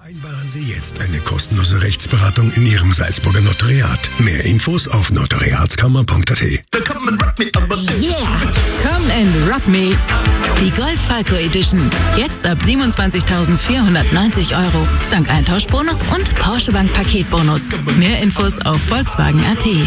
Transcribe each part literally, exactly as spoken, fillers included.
Vereinbaren Sie jetzt eine kostenlose Rechtsberatung in Ihrem Salzburger Notariat. Mehr Infos auf notariatskammer punkt a t. Yeah! Come and rock me. Die Golf Falco Edition. Jetzt ab siebenundzwanzigtausendvierhundertneunzig Euro. Dank Eintauschbonus und Porsche Bank Paketbonus. Mehr Infos auf volkswagen punkt a t.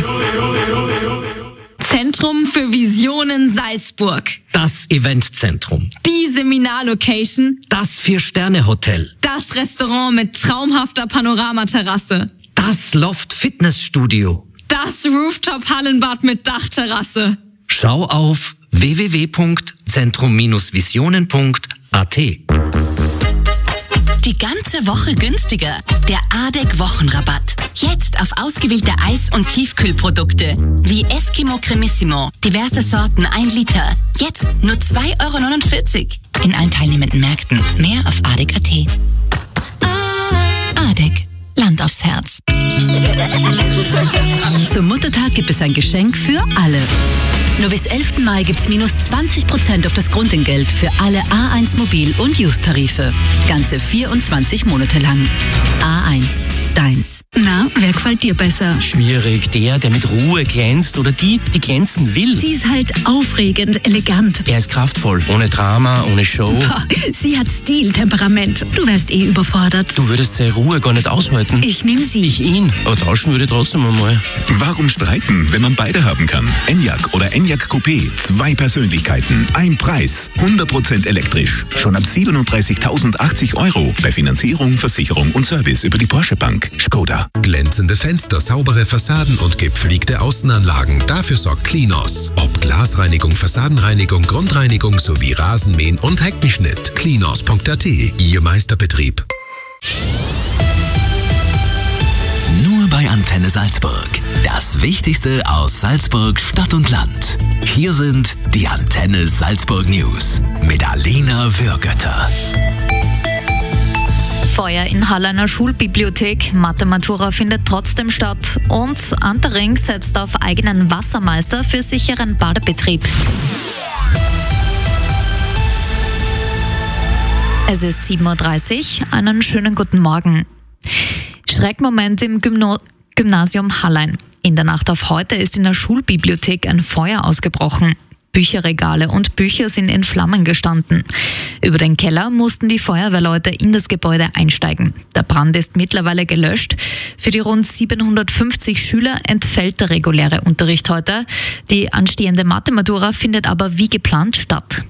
Zentrum für Visionen Salzburg. Das Eventzentrum. Die Seminarlocation. Das Vier-Sterne-Hotel. Das Restaurant mit traumhafter Panoramaterrasse. Das Loft-Fitnessstudio. Das Rooftop-Hallenbad mit Dachterrasse. Schau auf w w w punkt zentrum visionen punkt a t. Die ganze Woche günstiger. Der A D E C-Wochenrabatt. Jetzt auf ausgewählte Eis- und Tiefkühlprodukte. Wie Eskimo Cremissimo. Diverse Sorten, ein Liter. Jetzt nur zwei Euro neunundvierzig. In allen teilnehmenden Märkten. Mehr auf A D E C punkt a t. A D E C. Land aufs Herz. Zum Muttertag gibt es ein Geschenk für alle. Nur bis elften Mai gibt's minus zwanzig Prozent auf das Grundentgelt für alle A eins Mobil- und Use-Tarife. Ganze vierundzwanzig Monate lang. A eins. Deins. Na, wer gefällt dir besser? Schwierig. Der, der mit Ruhe glänzt oder die, die glänzen will. Sie ist halt aufregend, elegant. Er ist kraftvoll. Ohne Drama, ohne Show. Boah, sie hat Stil, Temperament. Du wärst eh überfordert. Du würdest seine Ruhe gar nicht aushalten. Ich nehm sie. Ich ihn. Aber tauschen würde ich trotzdem einmal. Warum streiten, wenn man beide haben kann? Enyaq oder Enyaq Coupé. Zwei Persönlichkeiten, ein Preis. hundert Prozent elektrisch. Schon ab siebenunddreißigtausendachtzig Euro. Bei Finanzierung, Versicherung und Service über die Porsche Bank. Skoda. Glänzende Fenster, saubere Fassaden und gepflegte Außenanlagen. Dafür sorgt Klinos. Ob Glasreinigung, Fassadenreinigung, Grundreinigung sowie Rasenmähen und Heckenschnitt. klinos punkt a t. Ihr Meisterbetrieb. Nur bei Antenne Salzburg. Das Wichtigste aus Salzburg, Stadt und Land. Hier sind die Antenne Salzburg News mit Alina Würgötter. Feuer in Halleiner Schulbibliothek, Mathe-Matura findet trotzdem statt und Antering setzt auf eigenen Wassermeister für sicheren Badebetrieb. Es ist sieben Uhr dreißig, einen schönen guten Morgen. Schreckmoment im Gymno- Gymnasium Hallein. In der Nacht auf heute ist in der Schulbibliothek ein Feuer ausgebrochen. Bücherregale und Bücher sind in Flammen gestanden. Über den Keller mussten die Feuerwehrleute in das Gebäude einsteigen. Der Brand ist mittlerweile gelöscht. Für die rund siebenhundertfünfzig Schüler entfällt der reguläre Unterricht heute. Die anstehende Mathe-Matura findet aber wie geplant statt.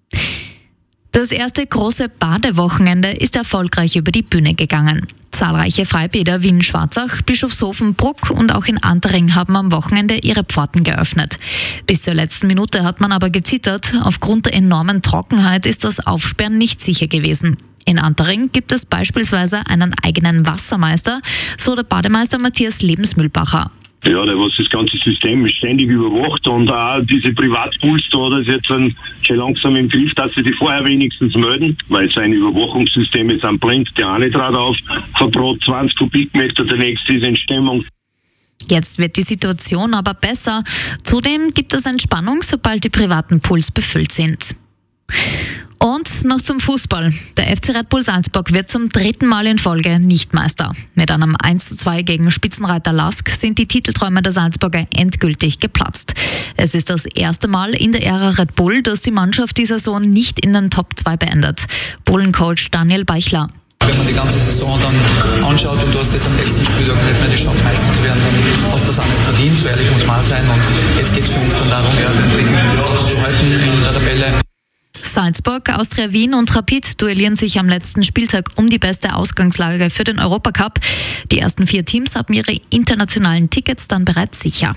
Das erste große Badewochenende ist erfolgreich über die Bühne gegangen. Zahlreiche Freibäder wie in Schwarzach, Bischofshofen, Bruck und auch in Antering haben am Wochenende ihre Pforten geöffnet. Bis zur letzten Minute hat man aber gezittert. Aufgrund der enormen Trockenheit ist das Aufsperren nicht sicher gewesen. In Antering gibt es beispielsweise einen eigenen Wassermeister, so der Bademeister Matthias Lebensmühlbacher. Ja, der was das ganze System ständig überwacht und auch diese Privatpools da, das ist jetzt schon langsam im Griff, dass sie die vorher wenigstens melden, weil seine Überwachungssysteme sind blind, der eine trat auf, verbrot zwanzig Kubikmeter, der nächste ist in Stemmung. Jetzt wird die Situation aber besser. Zudem gibt es Entspannung, sobald die privaten Pools befüllt sind. Und noch zum Fußball. Der F C Red Bull Salzburg wird zum dritten Mal in Folge nicht Meister. Mit einem eins zu zwei gegen Spitzenreiter Lask sind die Titelträume der Salzburger endgültig geplatzt. Es ist das erste Mal in der Ära Red Bull, dass die Mannschaft die Saison nicht in den Top zwei beendet. Bullencoach Daniel Beichler. Wenn man die ganze Saison dann anschaut und du hast jetzt am letzten Spieltag nicht mehr die Chance, Meister zu werden, dann hast du das auch nicht verdient, so ehrlich muss man sein. Und jetzt geht es für uns dann darum, ja, den dritten Platz zu halten in der Tabelle. Salzburg, Austria Wien und Rapid duellieren sich am letzten Spieltag um die beste Ausgangslage für den Europacup. Die ersten vier Teams haben ihre internationalen Tickets dann bereits sicher.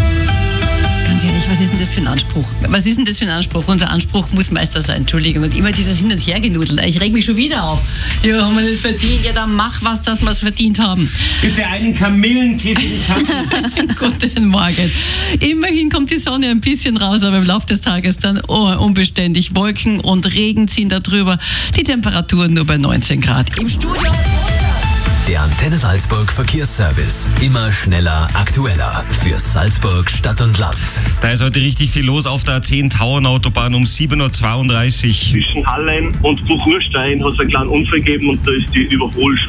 Ganz ehrlich, was ist denn das für ein Anspruch? Was ist denn das für ein Anspruch? Unser Anspruch muss Meister sein, Entschuldigung. Und immer dieses Hin- und Hergenudel. Ich reg mich schon wieder auf. Ja, haben wir nicht verdient. Ja, dann mach was, dass wir es verdient haben. Bitte einen Kamillentief in die Kasse. Guten Morgen. Immerhin kommt die Sonne ein bisschen raus, aber im Laufe des Tages dann oh, unbeständig. Wolken und Regen ziehen da drüber. Die Temperaturen nur bei neunzehn Grad. Im Studio... Der Antenne Salzburg Verkehrsservice. Immer schneller, aktueller. Für Salzburg, Stadt und Land. Da ist heute richtig viel los auf der A zehn Tauernautobahn um sieben Uhr zweiunddreißig. Zwischen Hallein und Buchurstein hat es einen kleinen Unfall gegeben und da ist die Überholspur